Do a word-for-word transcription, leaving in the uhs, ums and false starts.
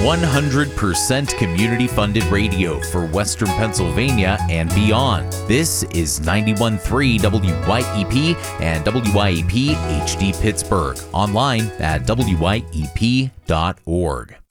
one hundred percent community-funded radio for Western Pennsylvania and beyond. This is ninety-one point three W Y E P and W Y E P H D Pittsburgh. Online at W Y E P dot org.